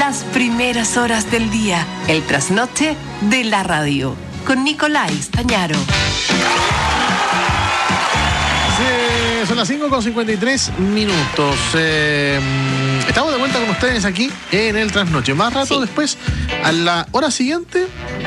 Las primeras horas del día, el trasnoche de la radio, con Nicolai Stañaro. Son las 5:53 minutos. Estamos de vuelta con ustedes aquí en el trasnoche. Más rato después, a la hora siguiente,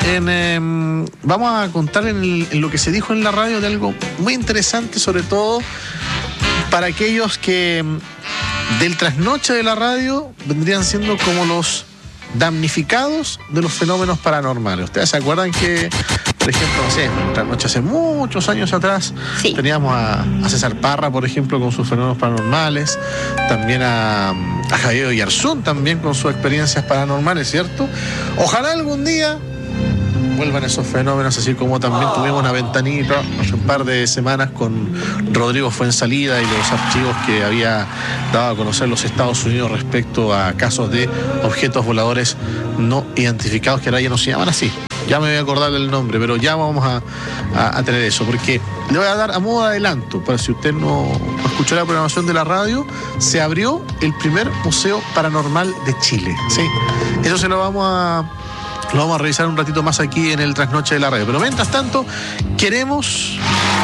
vamos a contar en lo que se dijo en la radio de algo muy interesante, sobre todo para aquellos que del trasnoche de la radio vendrían siendo como los damnificados de los fenómenos paranormales. ¿Ustedes se acuerdan que, por ejemplo, no sé, trasnoche hace muchos años atrás, teníamos a César Parra, por ejemplo, con sus fenómenos paranormales, también a Javier Oyarzún también con sus experiencias paranormales, ¿cierto? Ojalá algún día vuelvan esos fenómenos, así como también tuvimos una ventanita hace un par de semanas con Rodrigo Fuenzalida y los archivos que había dado a conocer los Estados Unidos respecto a casos de objetos voladores no identificados, que ahora ya no se llaman así. Ya me voy a acordar del nombre, pero ya vamos a tener eso, porque le voy a dar a modo de adelanto, para si usted no escuchó la programación de la radio, se abrió el primer museo paranormal de Chile, ¿sí? Eso lo vamos a revisar un ratito más aquí en el trasnoche de la radio. Pero mientras tanto, queremos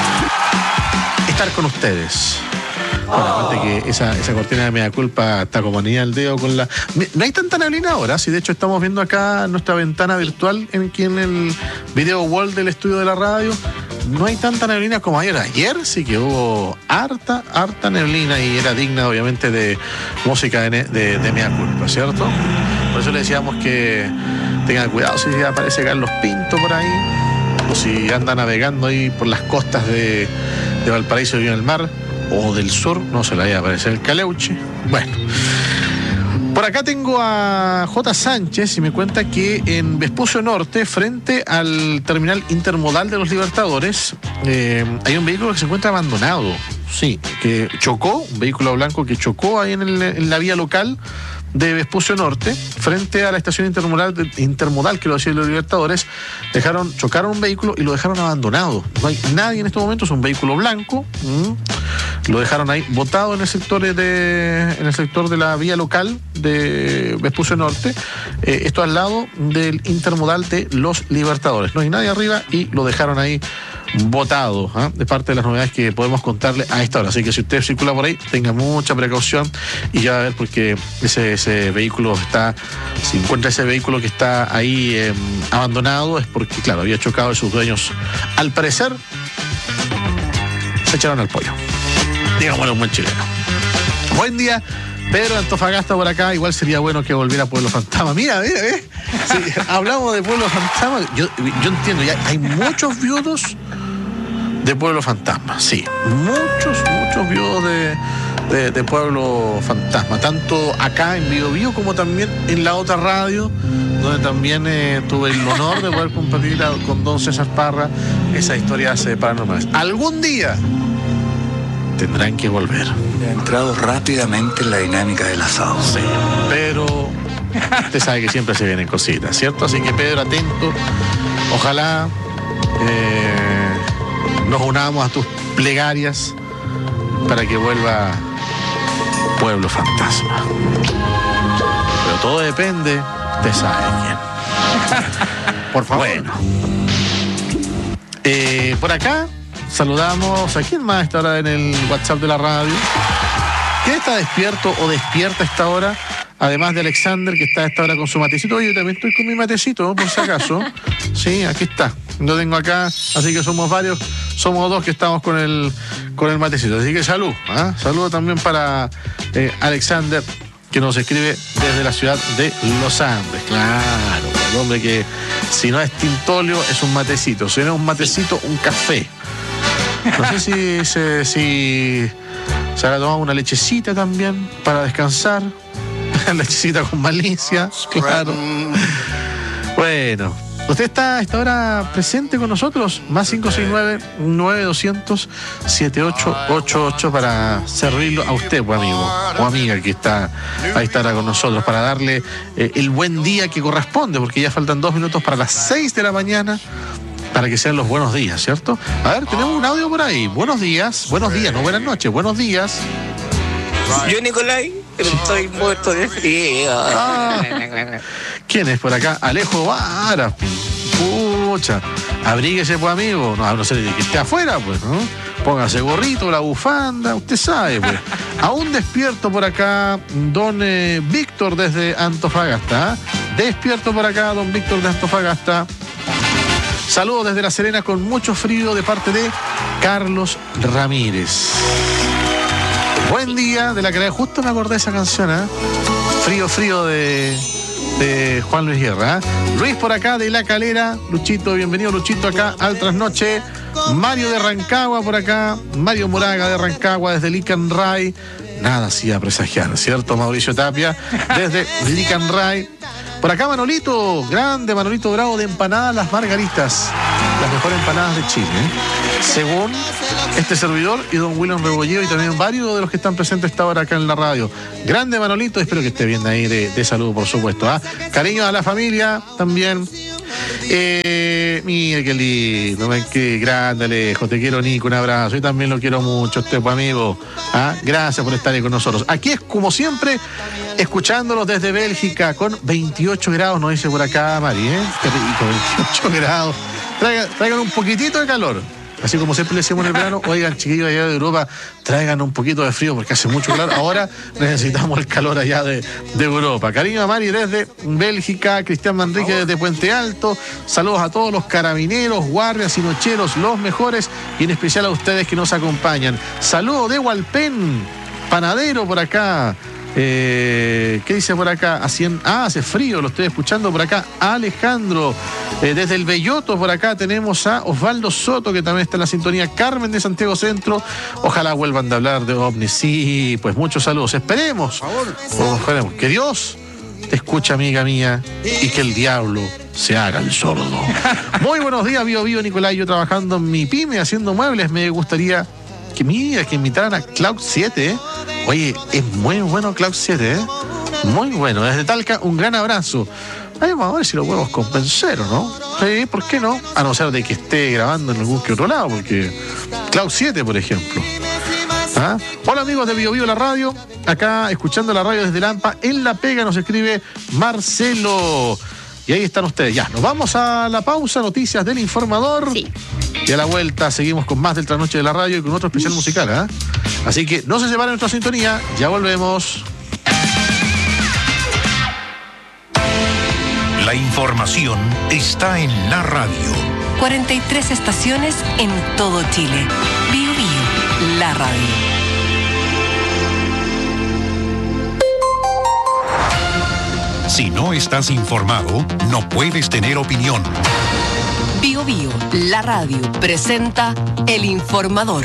estar con ustedes. Bueno, aparte que esa cortina de media culpa está como anilla al dedo con la... No hay tanta neblina ahora, si de hecho estamos viendo acá nuestra ventana virtual aquí en el video wall del estudio de la radio. No hay tanta neblina como ayer. Ayer sí que hubo harta neblina y era digna obviamente de música de media culpa, ¿cierto? Por eso le decíamos que tengan cuidado si aparece Carlos Pinto por ahí, o si anda navegando ahí por las costas de Valparaíso y en el mar, o del sur, no se le vaya a aparecer el Caleuche. Bueno, por acá tengo a J. Sánchez y me cuenta que en Vespucio Norte, frente al terminal intermodal de los Libertadores, hay un vehículo que se encuentra abandonado. Sí, que chocó, un vehículo blanco que chocó ahí en la vía local de Vespucio Norte, frente a la estación intermodal, que lo decía los Libertadores. Chocaron un vehículo y lo dejaron abandonado. No hay nadie en estos momentos, es un vehículo blanco. Lo dejaron ahí botado en el sector de la vía local de Vespucio Norte. Esto al lado del intermodal de los Libertadores. No hay nadie arriba y lo dejaron ahí votado, de parte de las novedades que podemos contarle a esta hora. Así que si usted circula por ahí, tenga mucha precaución y ya va a ver, porque ese vehículo si encuentra ese vehículo que está ahí abandonado, es porque, claro, había chocado y sus dueños, al parecer, se echaron al pollo. Digámoslo, un buen chileno. Buen día, Pedro Antofagasta por acá. Igual sería bueno que volviera Pueblo Fantasma. Mira, sí, hablamos de Pueblo Fantasma. Yo entiendo, ya hay muchos viudos de Pueblo Fantasma, sí. Muchos viudos de Pueblo Fantasma. Tanto acá en Biobío como también en la otra radio, donde también tuve el honor de poder compartir con don César Parra esas historias paranormales. Algún día tendrán que volver. Ha entrado rápidamente en la dinámica del asado. Sí, pero usted sabe que siempre se vienen cositas, ¿cierto? Así que, Pedro, atento. Ojalá nos unamos a tus plegarias para que vuelva Pueblo Fantasma. Pero todo depende, usted sabe quién. Por favor. Bueno. Por acá saludamos a quién más a esta hora en el WhatsApp de la radio. ¿Quién está despierto o despierta a esta hora? Además de Alexander, que está a esta hora con su matecito. Oye, yo también estoy con mi matecito, ¿no? Por si acaso. Sí, aquí está. Lo tengo acá, así que somos varios. Somos dos que estamos con el matecito. Así que salud. Saludo también para Alexander, que nos escribe desde la ciudad de Los Andes. Claro, el hombre que, si no es tintolio, es un matecito. Si no es un matecito, un café. No sé si se habrá tomado una lechecita también para descansar. Lechecita con malicia, claro. Bueno, usted está a esta hora presente con nosotros. Más 569-9200-7888 para servirlo a usted, pues, amigo o amiga que está a esta hora con nosotros, para darle el buen día que corresponde, porque ya faltan 2 minutos para las 6 de la mañana, para que sean los buenos días, ¿cierto? A ver, tenemos un audio por ahí. Buenos días, no buenas noches, buenos días. Yo, Nicolai, pero estoy muerto de frío. ¿Quién es por acá? Alejo Vara. Pucha, abríguese, pues, amigo. No sé de que esté afuera, pues, ¿no? Póngase gorrito, la bufanda, usted sabe, pues. Aún despierto por acá, don Víctor desde Antofagasta. Despierto por acá, don Víctor de Antofagasta. Saludos desde La Serena con mucho frío de parte de Carlos Ramírez. Buen día de la que justo me acordé de esa canción, ¿eh? Frío de Juan Luis Guerra. Luis por acá de La Calera. Luchito, bienvenido Luchito acá al Trasnoche. Mario de Rancagua por acá. Mario Moraga de Rancagua desde Licanray. Nada así a presagiar, ¿cierto? Mauricio Tapia desde Licanray. Por acá Manolito, grande Manolito Bravo de Empanadas Las Margaritas. Las mejores empanadas de Chile, ¿eh? Según este servidor y don William Rebolleo y también varios de los que están presentes esta hora acá en la radio. Grande Manolito, espero que esté bien ahí de salud, por supuesto. ¿Ah? Cariño a la familia también. Mira qué lindo, qué grande Alejo, te quiero Nico, un abrazo, y también lo quiero mucho, usted pues amigo. ¿Ah? Gracias por estar ahí con nosotros. Aquí es como siempre, escuchándolos desde Bélgica con 28 grados, nos dice por acá Mari, ¿eh? Qué rico, 28 grados. Traigan un poquitito de calor. Así como siempre le decimos en el verano, oigan, chiquillos allá de Europa, traigan un poquito de frío porque hace mucho calor. Ahora necesitamos el calor allá de Europa. Cariño a Mari desde Bélgica, Cristian Manrique desde Puente Alto. Saludos a todos los carabineros, guardias y nocheros, los mejores, y en especial a ustedes que nos acompañan. Saludos de Hualpén, panadero por acá. ¿Qué dice por acá? Hace frío, lo estoy escuchando por acá. Alejandro, desde el Belloto por acá tenemos a Osvaldo Soto, que también está en la sintonía. Carmen de Santiago Centro, ojalá vuelvan de hablar de ovnis. Sí, pues muchos saludos, esperemos, esperemos que Dios te escuche, amiga mía, y que el diablo se haga el sordo. Muy buenos días, Bio Nicolás. Yo trabajando en mi pyme haciendo muebles, me gustaría que invitaran a Cloud 7, ¿eh? Oye, es muy bueno Cloud 7, ¿eh? Muy bueno. Desde Talca, un gran abrazo. Ay, vamos a ver si lo podemos convencer, ¿o no? Sí, ¿por qué no? A no ser de que esté grabando en algún que otro lado, porque Cloud 7, por ejemplo. ¿Ah? Hola amigos de Bio la radio. Acá, escuchando la radio desde Lampa, en La Pega nos escribe Marcelo. Y ahí están ustedes. Ya, nos vamos a la pausa, noticias del informador. Sí. Y a la vuelta seguimos con más del Trasnoche de la radio y con otro especial musical, ¿eh? Así que no se separen nuestra sintonía, ya volvemos. La información está en la radio. 43 estaciones en todo Chile. Bio la radio. Si no estás informado, no puedes tener opinión. Bio la radio presenta El Informador.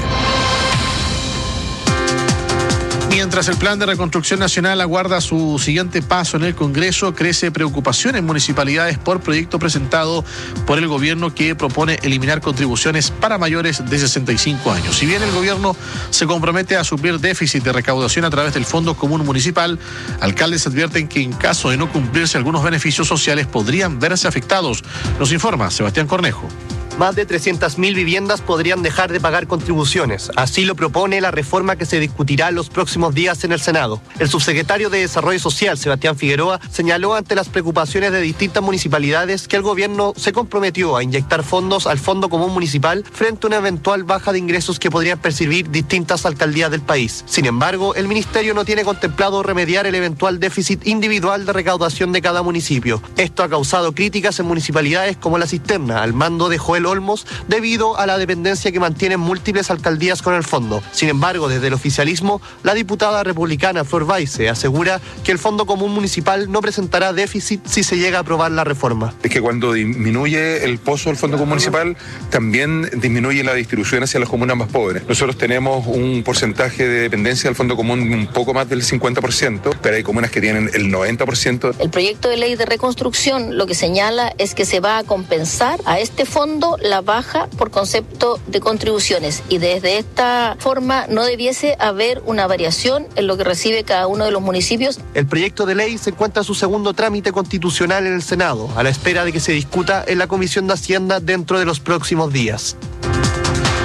Mientras el plan de reconstrucción nacional aguarda su siguiente paso en el Congreso, crece preocupación en municipalidades por proyecto presentado por el gobierno que propone eliminar contribuciones para mayores de 65 años. Si bien el gobierno se compromete a suplir déficit de recaudación a través del Fondo Común Municipal, alcaldes advierten que en caso de no cumplirse algunos beneficios sociales podrían verse afectados. Nos informa Sebastián Cornejo. Más de 300.000 viviendas podrían dejar de pagar contribuciones. Así lo propone la reforma que se discutirá en los próximos días en el Senado. El subsecretario de Desarrollo Social, Sebastián Figueroa, señaló ante las preocupaciones de distintas municipalidades que el gobierno se comprometió a inyectar fondos al Fondo Común Municipal frente a una eventual baja de ingresos que podrían percibir distintas alcaldías del país. Sin embargo, el ministerio no tiene contemplado remediar el eventual déficit individual de recaudación de cada municipio. Esto ha causado críticas en municipalidades como La Cisterna, al mando de Joel Olmos, debido a la dependencia que mantienen múltiples alcaldías con el fondo. Sin embargo, desde el oficialismo, la diputada republicana Flor Baise asegura que el Fondo Común Municipal no presentará déficit si se llega a aprobar la reforma. Es que cuando disminuye el pozo del Fondo Común Municipal, también disminuye la distribución hacia las comunas más pobres. Nosotros tenemos un porcentaje de dependencia del Fondo Común un poco más del 50%, pero hay comunas que tienen el 90%. El proyecto de ley de reconstrucción lo que señala es que se va a compensar a este fondo la baja por concepto de contribuciones, y desde esta forma no debiese haber una variación en lo que recibe cada uno de los municipios. El proyecto de ley se encuentra en su segundo trámite constitucional en el Senado, a la espera de que se discuta en la Comisión de Hacienda dentro de los próximos días.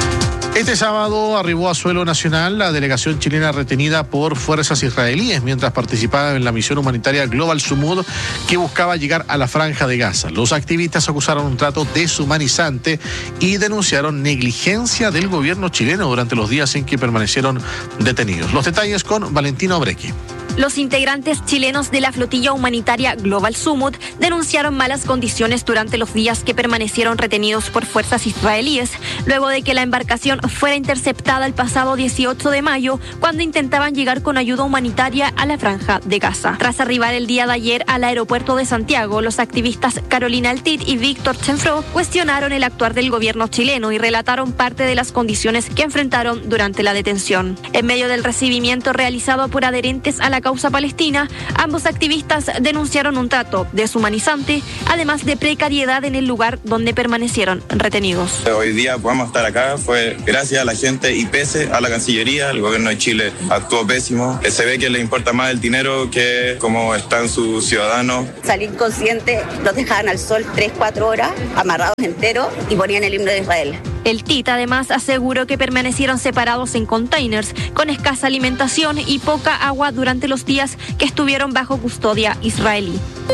Este sábado arribó a suelo nacional la delegación chilena retenida por fuerzas israelíes mientras participaba en la misión humanitaria Global Sumud que buscaba llegar a la Franja de Gaza. Los activistas acusaron un trato deshumanizante y denunciaron negligencia del gobierno chileno durante los días en que permanecieron detenidos. Los detalles con Valentina Obrequi. Los integrantes chilenos de la flotilla humanitaria Global Sumud denunciaron malas condiciones durante los días que permanecieron retenidos por fuerzas israelíes, luego de que la embarcación fuera interceptada el pasado 18 de mayo, cuando intentaban llegar con ayuda humanitaria a la Franja de Gaza. Tras arribar el día de ayer al aeropuerto de Santiago, los activistas Carolina Altit y Víctor Chenfro cuestionaron el actuar del gobierno chileno y relataron parte de las condiciones que enfrentaron durante la detención. En medio del recibimiento realizado por adherentes a la causa palestina, ambos activistas denunciaron un trato deshumanizante, además de precariedad en el lugar donde permanecieron retenidos. Hoy día podemos estar acá fue gracias a la gente y pese a la Cancillería. El gobierno de Chile actuó pésimo. Se ve que le importa más el dinero que cómo están sus ciudadanos. Salir consciente, los dejaban al sol 3-4 horas, amarrados enteros y ponían el himno de Israel. El TIT además aseguró que permanecieron separados en containers, con escasa alimentación y poca agua durante los días que estuvieron bajo custodia israelí.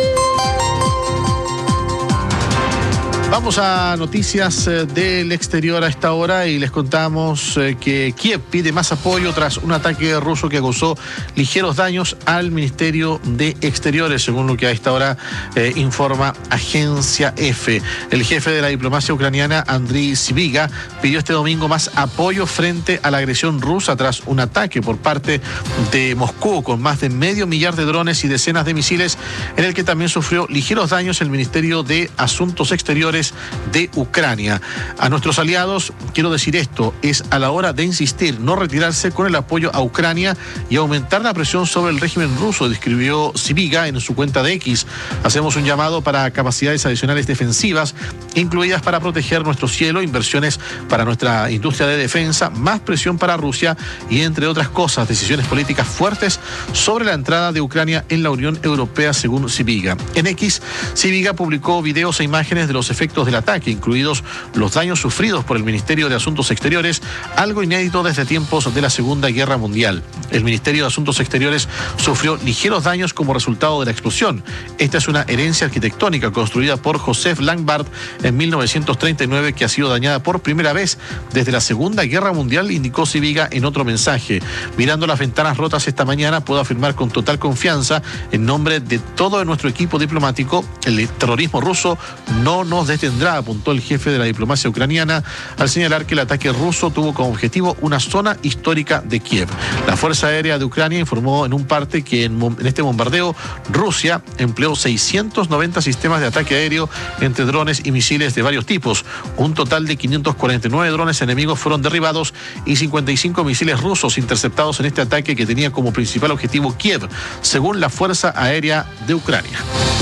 Vamos a noticias del exterior a esta hora y les contamos que Kiev pide más apoyo tras un ataque ruso que causó ligeros daños al Ministerio de Exteriores, según lo que a esta hora informa Agencia EFE. El jefe de la diplomacia ucraniana, Andriy Sybiga, pidió este domingo más apoyo frente a la agresión rusa tras un ataque por parte de Moscú con más de 500,000 de drones y decenas de misiles, en el que también sufrió ligeros daños el Ministerio de Asuntos Exteriores de Ucrania. A nuestros aliados quiero decir esto: es a la hora de insistir, no retirarse con el apoyo a Ucrania y aumentar la presión sobre el régimen ruso, describió Sybiga en su cuenta de X. Hacemos un llamado para capacidades adicionales defensivas, incluidas para proteger nuestro cielo, inversiones para nuestra industria de defensa, más presión para Rusia y, entre otras cosas, decisiones políticas fuertes sobre la entrada de Ucrania en la Unión Europea, según Sybiga. En X, Sybiga publicó videos e imágenes de los efectos del ataque, incluidos los daños sufridos por el Ministerio de Asuntos Exteriores, algo inédito desde tiempos de la Segunda Guerra Mundial. El Ministerio de Asuntos Exteriores sufrió ligeros daños como resultado de la explosión. Esta es una herencia arquitectónica construida por Joseph Langbart en 1939 que ha sido dañada por primera vez desde la Segunda Guerra Mundial, indicó Sybiga en otro mensaje. Mirando las ventanas rotas esta mañana, puedo afirmar con total confianza, en nombre de todo nuestro equipo diplomático, el terrorismo ruso no nos detendrá, apuntó el jefe de la diplomacia ucraniana al señalar que el ataque ruso tuvo como objetivo una zona histórica de Kiev. La Fuerza Aérea de Ucrania informó en un parte que en este bombardeo Rusia empleó 690 sistemas de ataque aéreo entre drones y misiles de varios tipos. Un total de 549 drones enemigos fueron derribados y 55 misiles rusos interceptados en este ataque que tenía como principal objetivo Kiev, según la Fuerza Aérea de Ucrania.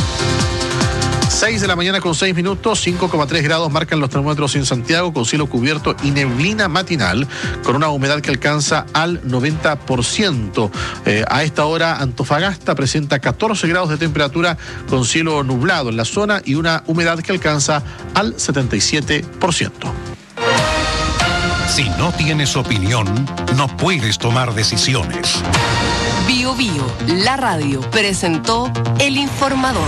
6 de la mañana con 6 minutos, 5,3 grados marcan los termómetros en Santiago, con cielo cubierto y neblina matinal, con una humedad que alcanza al 90%. A esta hora, Antofagasta presenta 14 grados de temperatura con cielo nublado en la zona y una humedad que alcanza al 77%. Si no tienes opinión, no puedes tomar decisiones. Bio Bio, la radio, presentó El Informador.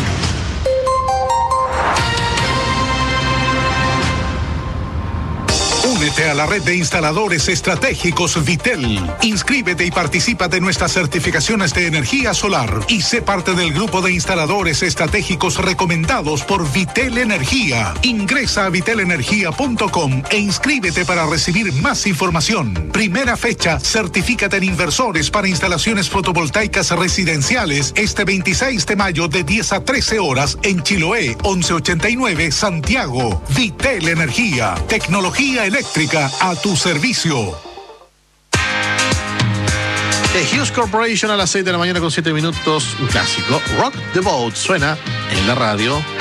Únete a la red de instaladores estratégicos Vitel. Inscríbete y participa de nuestras certificaciones de energía solar y sé parte del grupo de instaladores estratégicos recomendados por Vitel Energía. Ingresa a vitelenergia.com e inscríbete para recibir más información. Primera fecha, certifícate en inversores para instalaciones fotovoltaicas residenciales este 26 de mayo de 10 a 13 horas en Chiloé, 1189 Santiago. Vitel Energía, tecnología eléctrica a tu servicio. The Hughes Corporation a las 6 de la mañana con 7 minutos, un clásico. Rock the Boat suena en la radio.